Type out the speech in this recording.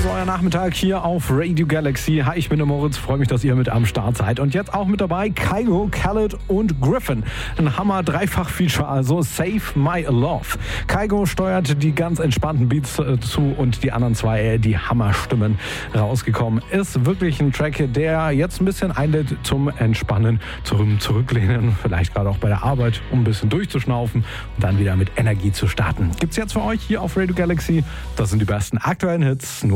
Also euer Nachmittag hier auf Radio Galaxy. Hi, ich bin der Moritz, freue mich, dass ihr mit am Start seid. Und jetzt auch mit dabei Kygo, Khaled und Griffin. Ein Hammer-Dreifach-Feature, also Save My Love. Kygo steuert die ganz entspannten Beats zu und die anderen zwei, die Hammerstimmen rausgekommen. Ist wirklich ein Track, der jetzt ein bisschen einlädt zum Entspannen, zum Zurücklehnen, vielleicht gerade auch bei der Arbeit, um ein bisschen durchzuschnaufen und dann wieder mit Energie zu starten. Gibt's jetzt für euch hier auf Radio Galaxy. Das sind die besten aktuellen Hits. Nur